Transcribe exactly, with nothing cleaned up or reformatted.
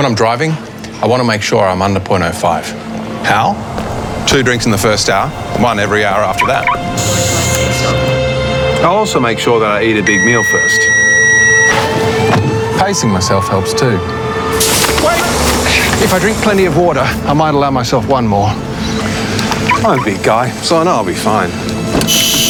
When I'm driving, I want to make sure I'm under point oh five. How? Two drinks in the first hour, one every hour after that. I'll also make sure that I eat a big meal first. Pacing myself helps too. Wait! If I drink plenty of water, I might allow myself one more. I'm a big guy, so I know I'll be fine.